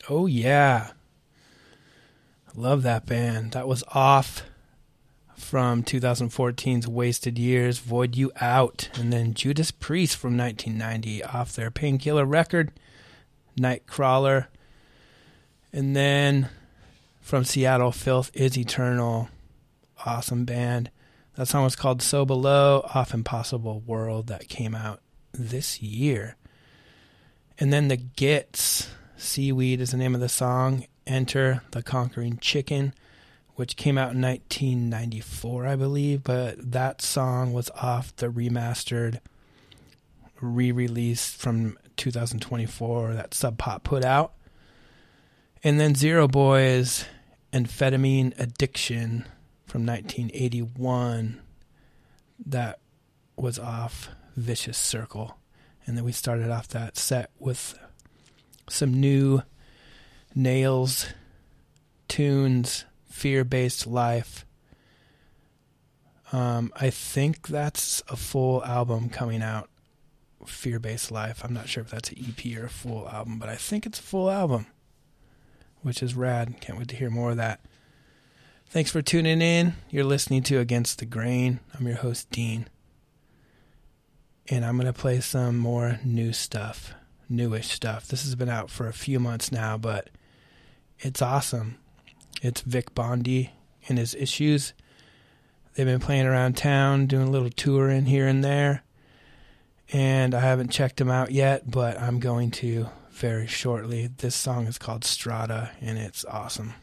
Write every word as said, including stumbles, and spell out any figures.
Oh, yeah. Love that band. That was Off from twenty fourteen's Wasted Years, Void You Out. And then Judas Priest from nineteen ninety off their Painkiller record, Nightcrawler. And then from Seattle, Filth is Eternal. Awesome band. That song was called So Below off Impossible World that came out this year. And then the Gits, Seaweed is the name of the song. Enter the Conquering Chicken, which came out in nineteen ninety-four, I believe, but that song was off the remastered re-release from two thousand twenty-four that Sub Pop put out. And then Zero Boys, Amphetamine Addiction from nineteen eighty-one, that was off Vicious Circle. And then we started off that set with some new Nails tunes, Fear-Based Life. Um, I think that's a full album coming out, Fear-Based Life. I'm not sure if that's an E P or a full album, but I think it's a full album, which is rad. Can't wait to hear more of that. Thanks for tuning in. You're listening to Against the Grain. I'm your host, Dean. And I'm going to play some more new stuff, newish stuff. This has been out for a few months now, but it's awesome. It's Vic Bondi and his Issues. They've been playing around town, doing a little touring here and there. And I haven't checked them out yet, but I'm going to very shortly. This song is called Strata, and it's awesome.